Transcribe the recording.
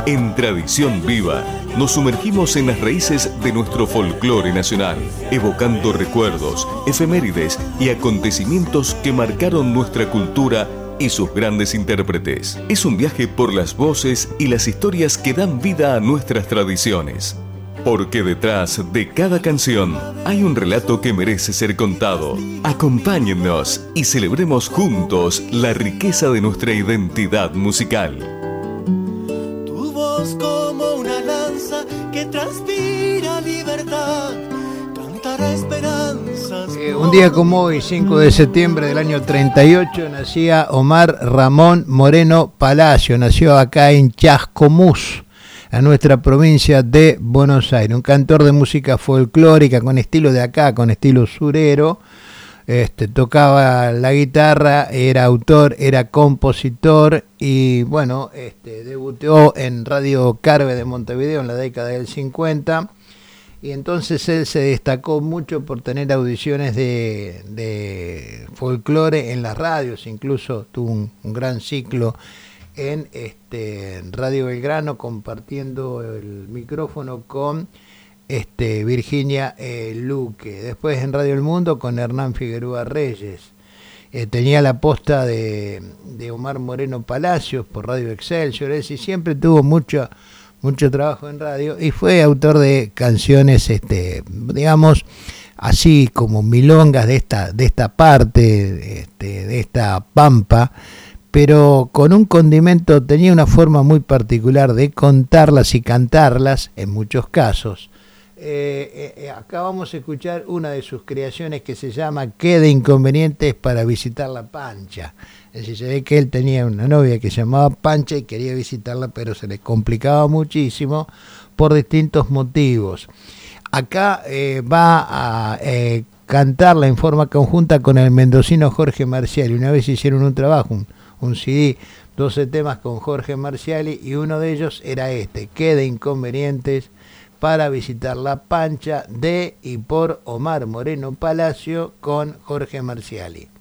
En Tradición Viva, nos sumergimos en las raíces de nuestro folclore nacional, evocando recuerdos, efemérides y acontecimientos que marcaron nuestra cultura y sus grandes intérpretes. Es un viaje por las voces y las historias que dan vida a nuestras tradiciones. Porque detrás de cada canción hay un relato que merece ser contado. Acompáñennos y celebremos juntos la riqueza de nuestra identidad musical. Tu voz como una lanza que transpira libertad, cantará esperanzas. Un día como hoy, 5 de septiembre del año 38, nacía Omar Ramón Moreno Palacio. Nació acá en Chascomús, a nuestra provincia de Buenos Aires, un cantor de música folclórica con estilo de acá, con estilo surero. Tocaba la guitarra, era autor, era compositor y bueno, debutó en Radio Carve de Montevideo en la década del 50 y entonces él se destacó mucho por tener audiciones de folclore en las radios, incluso tuvo un gran ciclo en Radio Belgrano, compartiendo el micrófono con Virginia Luque. Después en Radio El Mundo con Hernán Figueroa Reyes. Tenía la posta de Omar Moreno Palacios por Radio Excelsior, y siempre tuvo mucho trabajo en radio y fue autor de canciones, digamos, así como milongas de esta parte, de esta pampa, pero con un condimento. Tenía una forma muy particular de contarlas y cantarlas en muchos casos. Acá vamos a escuchar una de sus creaciones que se llama ¿Qué de inconvenientes para visitar la Pancha? Es decir, se ve que él tenía una novia que se llamaba Pancha y quería visitarla, pero se le complicaba muchísimo por distintos motivos. Acá va a cantarla en forma conjunta con el mendocino Jorge Marciali. Una vez hicieron un trabajo, un CD, 12 temas con Jorge Marciali, y uno de ellos era ¿Qué de inconvenientes para visitar la Pancha? De y por Omar Moreno Palacio con Jorge Marciali.